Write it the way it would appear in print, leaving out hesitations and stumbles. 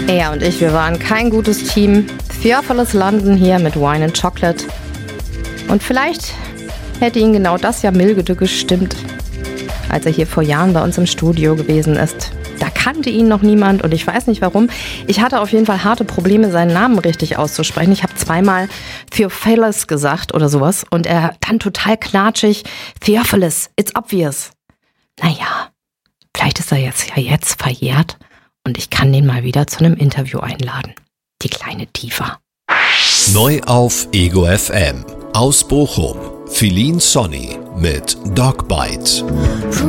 Er und ich, wir waren kein gutes Team. Theophilus London hier mit Wine and Chocolate. Und vielleicht hätte ihn genau das ja milde gestimmt, als er hier vor Jahren bei uns im Studio gewesen ist. Da kannte ihn noch niemand und ich weiß nicht warum. Ich hatte auf jeden Fall harte Probleme, seinen Namen richtig auszusprechen. Ich habe zweimal Theophilus gesagt oder sowas und er dann total knatschig. Theophilus, it's obvious. Naja, vielleicht ist er jetzt verjährt und ich kann den mal wieder zu einem Interview einladen. Die kleine Diva. Neu auf Ego FM. Aus Bochum. Feline Sonny mit Dogbite.